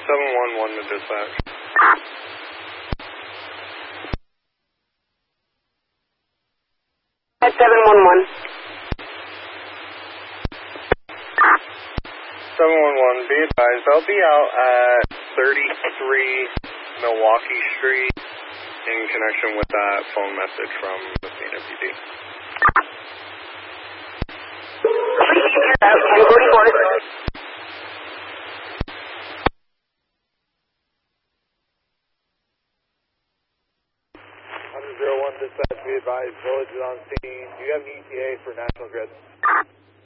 711 to dispatch. At 711. 711, be advised, I'll be out at 33 Milwaukee Street in connection with that phone message from the Mena PD. I'm going for it. 101 dispatch, be advised, village is on scene. Do you have an ETA for National Grid?